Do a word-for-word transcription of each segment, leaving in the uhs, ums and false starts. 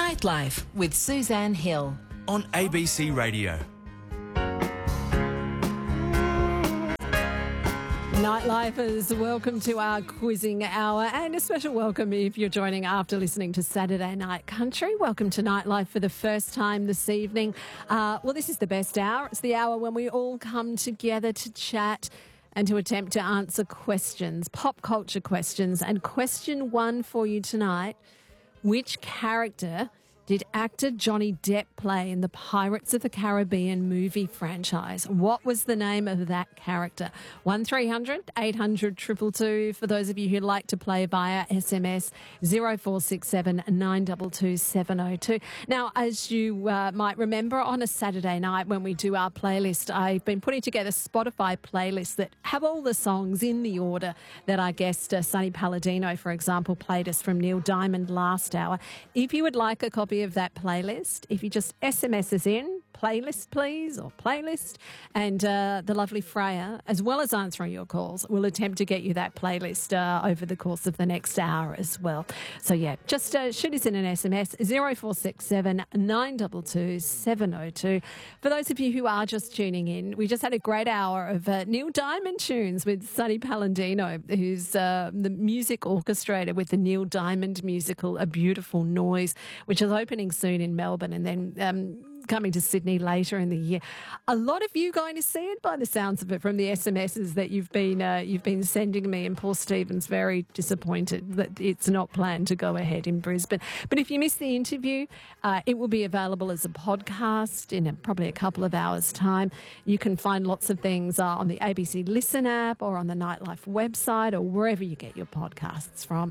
Nightlife with Suzanne Hill on A B C Radio. Nightlifers, welcome to our quizzing hour, and a special welcome if you're joining after listening to Saturday Night Country. Welcome to Nightlife for the first time this evening. Uh, well, this is the best hour. It's the hour when we all come together to chat and to attempt to answer questions, pop culture questions. And question one for you tonight: which character did actor Johnny Depp play in the Pirates of the Caribbean movie franchise? What was the name of that character? one three hundred eight hundred two two two for those of you who'd like to play via S M S zero four six seven nine two two seven zero two. Now, as you uh, might remember, on a Saturday night when we do our playlist, I've been putting together Spotify playlists that have all the songs in the order that our guest, uh, Sonny Palladino, for example, played us from Neil Diamond last hour. If you would like a copy of that playlist, if you just S M S us in, playlist please, or playlist, and uh, the lovely Freya, as well as answering your calls, will attempt to get you that playlist uh, over the course of the next hour as well. So yeah, just uh, shoot us in an S M S, zero four six seven nine two two seven zero two. For those of you who are just tuning in, we just had a great hour of uh, Neil Diamond tunes with Sonny Palladino, who's uh, the music orchestrator with the Neil Diamond musical A Beautiful Noise, which is opening soon in Melbourne, and then um, coming to Sydney later in the year. A lot of you going to see it by the sounds of it from the S M Ses that you've been uh, you've been sending me, and Paul Stephen's very disappointed that it's not planned to go ahead in Brisbane. But if you missed the interview, uh, it will be available as a podcast in a, probably a couple of hours' time. You can find lots of things uh, on the A B C Listen app or on the Nightlife website or wherever you get your podcasts from.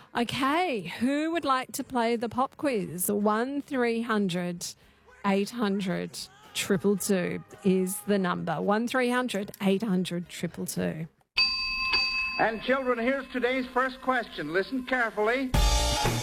Okay, who would like to play the pop quiz? one three hundred eight hundred two two two is the number. one three hundred eight hundred two two two. And children, here's today's first question. Listen carefully.